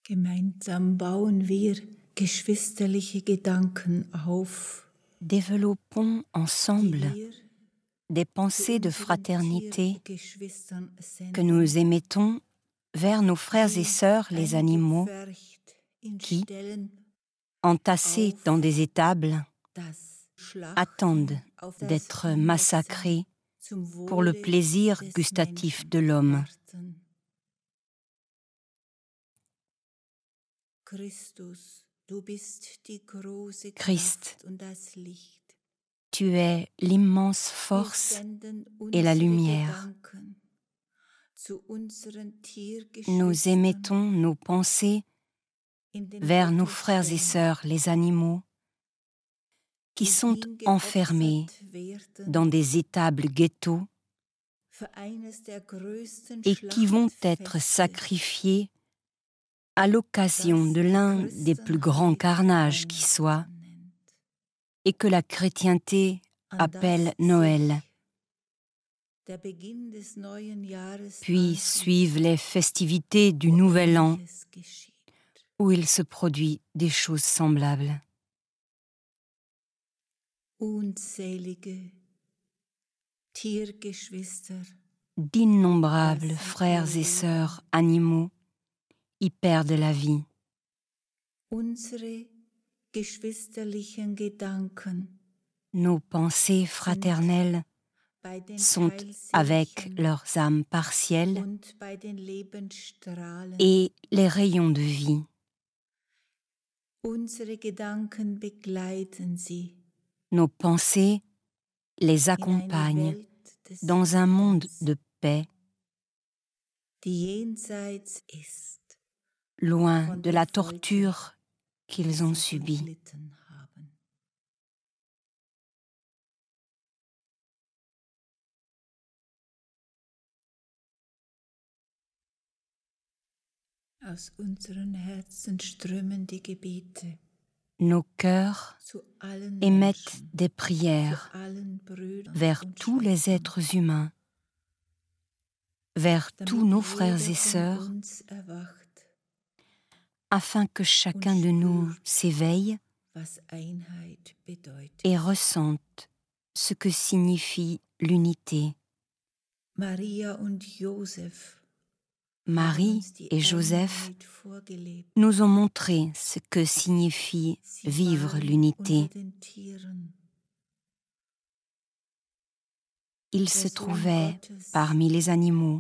Gemeinsam bauen wir geschwisterliche Gedanken auf. Développons ensemble des pensées de fraternité que nous émettons vers nos frères et sœurs les animaux qui, entassés dans des étables, attendent d'être massacrés pour le plaisir gustatif de l'homme. Christ, tu es l'immense force et la lumière. Nous émettons nos pensées vers nos frères et sœurs les animaux qui sont enfermés dans des étables ghettos et qui vont être sacrifiés à l'occasion de l'un des plus grands carnages qui soit et que la chrétienté appelle Noël. Puis suivent les festivités du Nouvel An où il se produit des choses semblables. D'innombrables frères et sœurs animaux y perdent la vie. Nos pensées fraternelles sont avec leurs âmes partielles et les rayons de vie. Nos pensées les accompagnent dans un monde de paix, loin de la torture qu'ils ont subie. Aus unseren Herzen strömen die Gebete. Nos cœurs émettent des prières vers tous les êtres humains, vers tous nos frères et sœurs, afin que chacun de nous s'éveille et ressente ce que signifie l'unité. Marie et Joseph nous ont montré ce que signifie vivre l'unité. Ils se trouvaient parmi les animaux.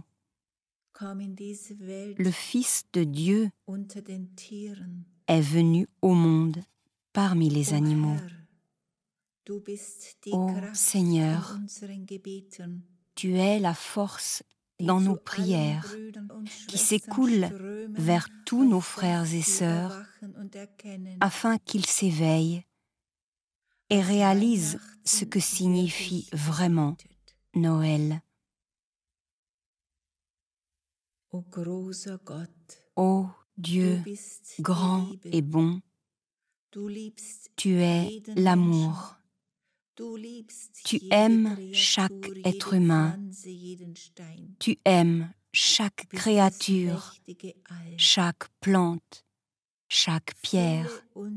Le Fils de Dieu est venu au monde parmi les animaux. Ô Seigneur, tu es la force dans nos prières qui s'écoulent vers tous nos frères et sœurs afin qu'ils s'éveillent et réalisent ce que signifie vraiment Noël. Ô Dieu grand et bon, tu es l'amour. Tu aimes chaque être humain, tu aimes chaque créature, chaque plante, chaque pierre.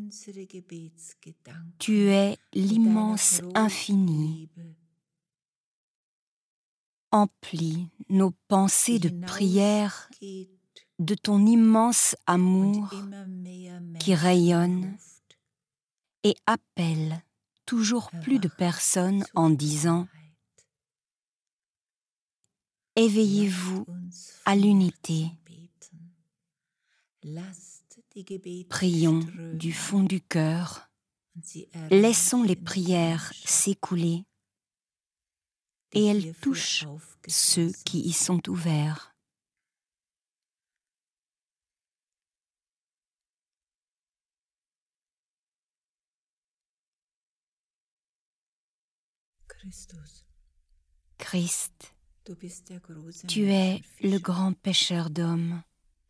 Tu es l'immense infini. Emplis nos pensées de prière de ton immense amour qui rayonne et appelle toujours plus de personnes en disant « Éveillez-vous à l'unité ». Prions du fond du cœur, laissons les prières s'écouler et elles touchent ceux qui y sont ouverts. Christ, tu es le grand pécheur d'hommes.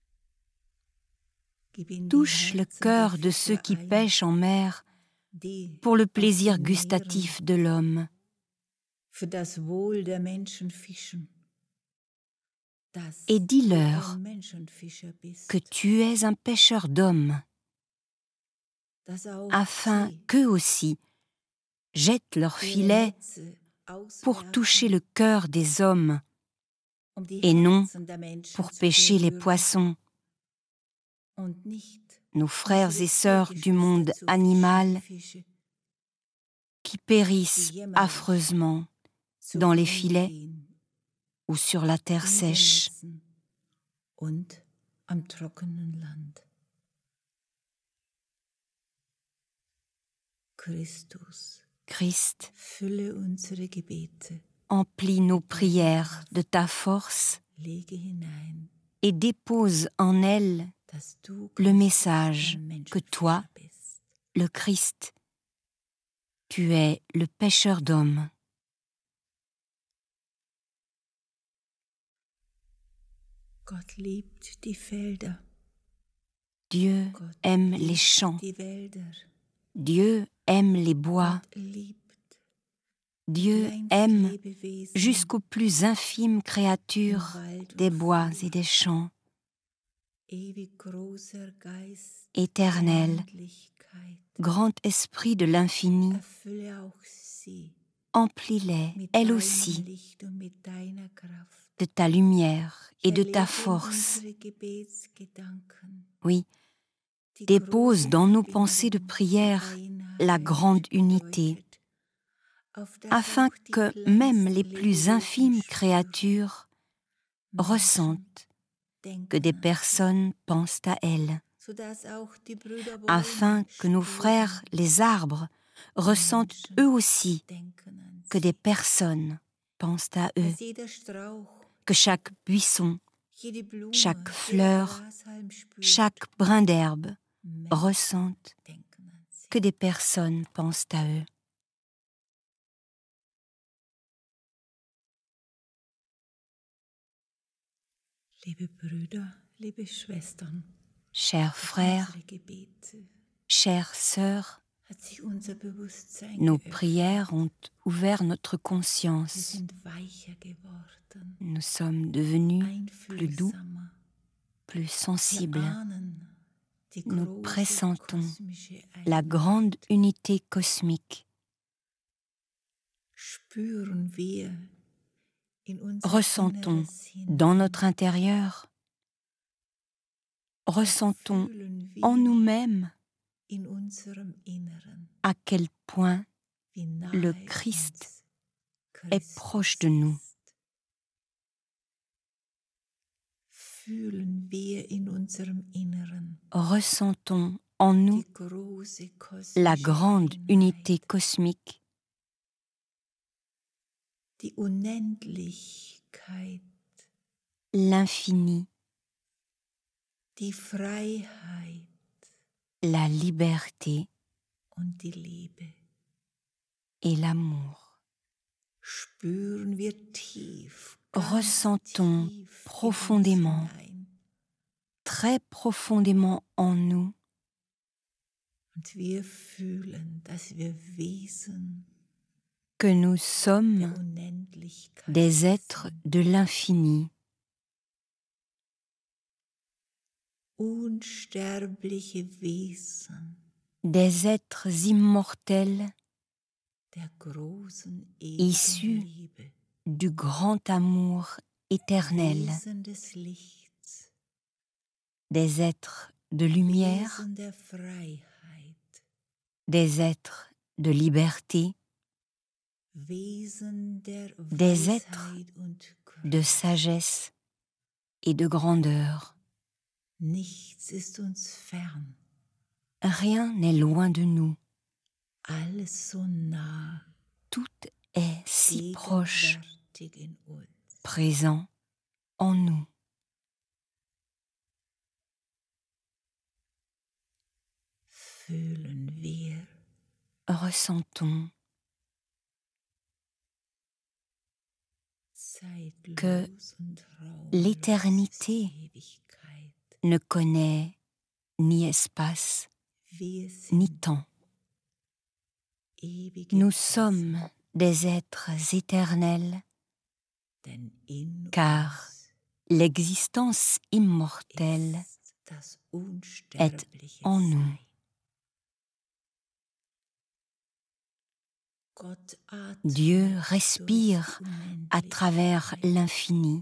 Touche le cœur de ceux qui pêchent en mer pour le plaisir gustatif de l'homme. et dis-leur que tu es un pêcheur d'hommes, afin qu'eux aussi jettent leurs filets pour toucher le cœur des hommes et non pour pêcher les poissons. Nos frères et sœurs du monde animal qui périssent affreusement dans les filets ou sur la terre sèche. Christ, emplis nos prières de ta force et dépose en elles le message que toi, le Christ, tu es le pêcheur d'hommes. Dieu aime les champs. Dieu aime les bois. Dieu aime jusqu'aux plus infimes créatures des bois et des champs. Éternel, grand esprit de l'infini, emplis-les, elles aussi, de ta lumière et de ta force. Oui, dépose dans nos pensées de prière la grande unité, afin que même les plus infimes créatures ressentent que des personnes pensent à elles, afin que nos frères les arbres ressentent eux aussi que des personnes pensent à eux, que chaque buisson, chaque fleur, chaque brin d'herbe ressentent que des personnes pensent à eux. Chers frères, chères sœurs, nos prières ont ouvert notre conscience. Nous sommes devenus plus doux, plus sensibles. Nous pressentons la grande unité cosmique. Ressentons dans notre intérieur, ressentons en nous-mêmes à quel point le Christ est proche de nous. Ressentons en nous la grande unité cosmique, l'infini, la liberté et l'amour. Ressentons profondément, très profondément en nous, que nous sommes des êtres de l'infini, des êtres immortels issus du grand amour éternel, des êtres de lumière, des êtres de liberté, des êtres de sagesse et de grandeur. Rien n'est loin de nous. Tout est si proche, présent en nous. Ressentons que l'éternité ne connaît ni espace, ni temps. Nous sommes des êtres éternels, car L'existence immortelle est en nous. Dieu respire à travers l'infini.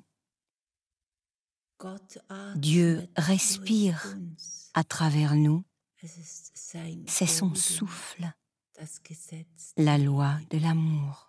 Dieu respire à travers nous. C'est son souffle, la loi de l'amour.